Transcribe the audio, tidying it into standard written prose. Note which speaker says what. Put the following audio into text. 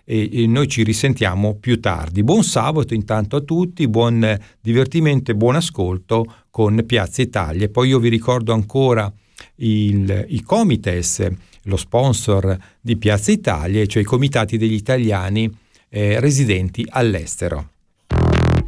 Speaker 1: e noi ci risentiamo più tardi. Buon sabato intanto a tutti, buon divertimento e buon ascolto con Piazza Italia. E poi io vi ricordo ancora i Comites, lo sponsor di Piazza Italia, cioè i comitati degli italiani residenti all'estero.